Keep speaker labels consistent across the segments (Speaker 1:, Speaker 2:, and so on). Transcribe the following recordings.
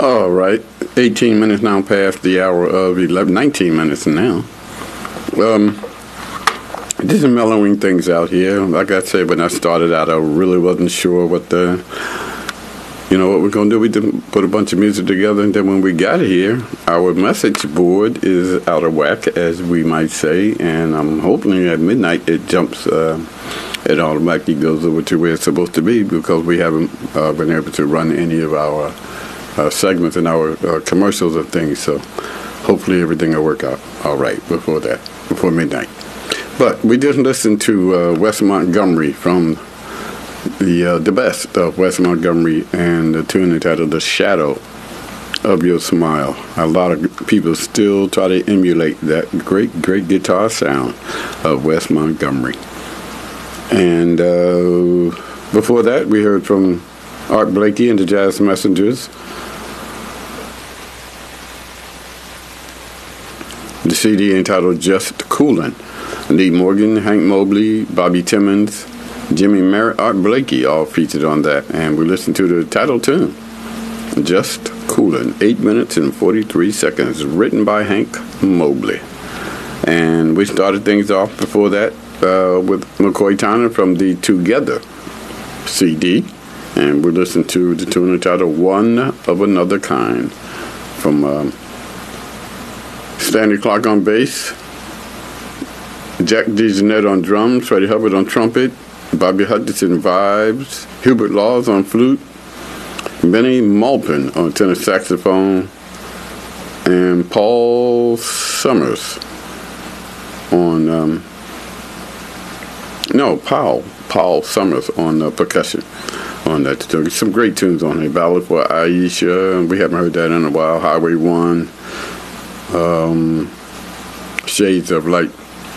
Speaker 1: All right, 18 minutes now past the hour of 11, 19 minutes now. Just mellowing things out here. Like I said, when I started out, I really wasn't sure what we're going to do. We did put a bunch of music together, and then when we got here, our message board is out of whack, as we might say, and I'm hoping at midnight it jumps, it automatically goes over to where it's supposed to be, because we haven't been able to run any of our segments and our commercials and things, so hopefully everything will work out all right before midnight. But we just listened to Wes Montgomery from the best of Wes Montgomery, and the tune entitled "The Shadow of Your Smile." A lot of people still try to emulate that great guitar sound of Wes Montgomery. And before that, we heard from Art Blakey and the Jazz Messengers, the CD entitled "Just Coolin'." Lee Morgan, Hank Mobley, Bobby Timmons, Jimmy Merritt, Art Blakey all featured on that. And we listened to the title tune, "Just Coolin'," 8 minutes and 43 seconds, written by Hank Mobley. And we started things off before that with McCoy Tyner from the Together CD. And we listened to the tune entitled "One of Another Kind" from Stanley Clarke on bass, Jack DeJohnette on drums, Freddie Hubbard on trumpet, Bobby Hutcherson vibes, Hubert Laws on flute, Benny Maupin on tenor saxophone, and Paul Summers on Paul Summers on percussion on that. Some great tunes on there. Ballad for Aisha, we haven't heard that in a while. Highway 1, Shades of Light,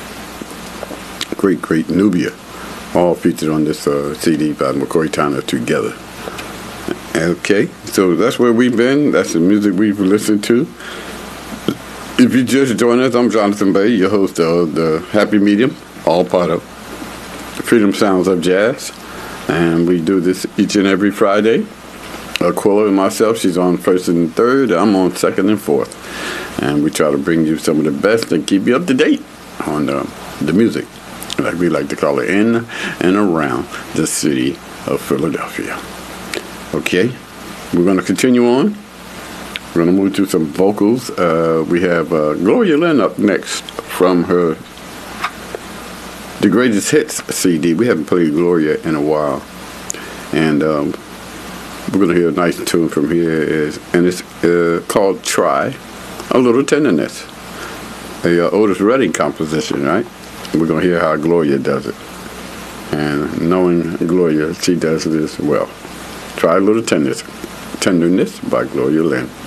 Speaker 1: great Nubia, all featured on this CD by McCoy Tyner Together. Okay, so that's where we've been. That's the music we've listened to. If you just joined us, I'm Jonathan Bay, your host of the Happy Medium, all part of Freedom Sounds of Jazz, and we do this each and every Friday. Aquila and myself, she's on first and third, I'm on second and fourth, and we try to bring you some of the best and keep you up to date on the music, like we like to call it, in and around the city of Philadelphia. Okay, we're going to continue on. We're going to move to some vocals. We have Gloria Lynn up next from her The Greatest Hits CD. We haven't played Gloria in a while, and we're going to hear a nice tune from here, and it's called "Try a Little Tenderness," a Otis Redding composition, right? We're going to hear how Gloria does it. And knowing Gloria, she does this well. "Try a Little Tenderness" by Gloria Lynn.